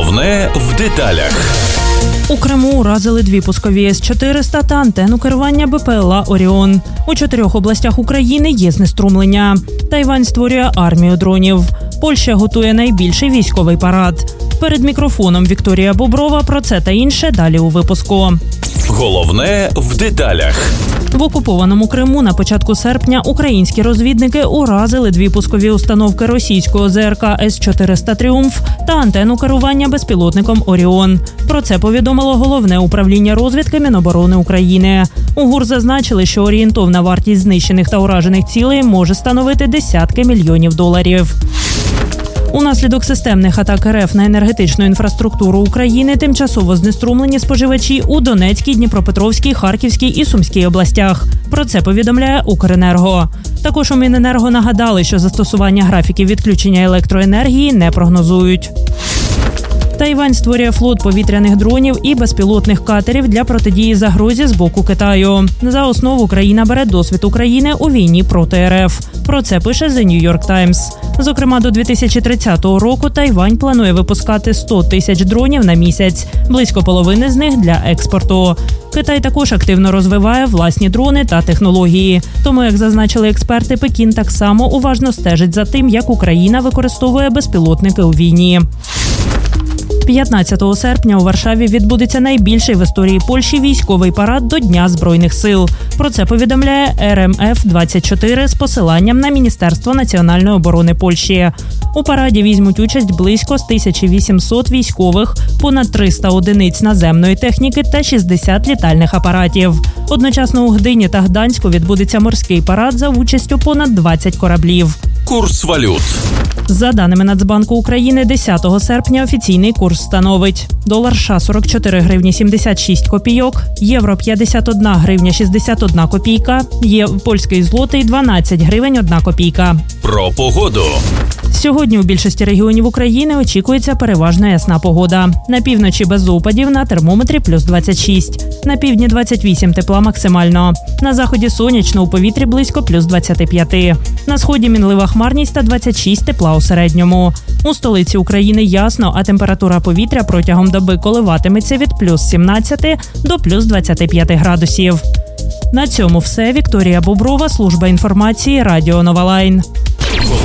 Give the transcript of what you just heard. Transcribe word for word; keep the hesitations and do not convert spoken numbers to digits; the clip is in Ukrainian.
Головне в деталях. У Криму уразили дві пускові С чотириста та антенну керування Б П Л А «Оріон». У чотирьох областях України є знеструмлення. Тайвань створює армію дронів. Польща готує найбільший військовий парад. Перед мікрофоном Вікторія Боброва. Про це та інше далі у випуску. Головне в деталях. В окупованому Криму на початку серпня українські розвідники уразили дві пускові установки російського З Р К С чотириста «Тріумф» та антенну керування безпілотником «Оріон». Про це повідомило Головне управління розвідки Міноборони України. У ГУР зазначили, що орієнтовна вартість знищених та уражених цілей може становити десятки мільйонів доларів. Унаслідок системних атак Р Ф на енергетичну інфраструктуру України тимчасово знеструмлені споживачі у Донецькій, Дніпропетровській, Харківській і Сумській областях. Про це повідомляє Укренерго. Також у Міненерго нагадали, що застосування графіків відключення електроенергії не прогнозують. Тайвань створює флот повітряних дронів і безпілотних катерів для протидії загрозі з боку Китаю. За основу країна бере досвід України у війні проти Р Ф. Про це пише The New York Times. Зокрема, до дві тисячі тридцятого року Тайвань планує випускати сто тисяч дронів на місяць, близько половини з них для експорту. Китай також активно розвиває власні дрони та технології. Тому, як зазначили експерти, Пекін так само уважно стежить за тим, як Україна використовує безпілотники у війні. п'ятнадцятого серпня у Варшаві відбудеться найбільший в історії Польщі військовий парад до Дня Збройних сил. Про це повідомляє Р М Ф двадцять чотири з посиланням на Міністерство національної оборони Польщі. У параді візьмуть участь близько тисяча вісімсот військових, понад триста одиниць наземної техніки та шістдесят літальних апаратів. Одночасно у Гдині та Гданську відбудеться морський парад за участю понад двадцять кораблів. Курс валют. За даними Нацбанку України, десятого серпня офіційний курс становить: долар США сорок чотири гривні сімдесят шість копійок, євро п'ятдесят одна гривня шістдесят одна копійка, є польський злотий дванадцять гривень одна копійка. Про погоду. Сьогодні у більшості регіонів України очікується переважно ясна погода. На півночі без опадів, на термометрі плюс двадцять шість. На півдні двадцять вісім тепла максимально. На заході сонячно, у повітрі близько плюс двадцять п'ять. На сході мінлива хмарність та двадцять шість тепла у середньому. У столиці України ясно, а температура повітря протягом доби коливатиметься від плюс сімнадцяти до плюс двадцяти п'яти градусів. На цьому все. Вікторія Боброва, служба інформації, Радіо Нова Лайн.